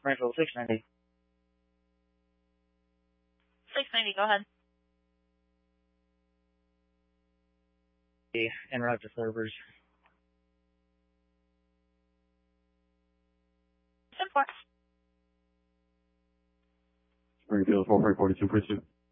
Springfield 690. 690, go ahead. En route to servers. 10-4. Springfield 4342, pursuit.